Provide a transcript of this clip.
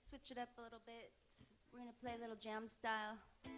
switch it up a little bit. We're gonna play a little jam style.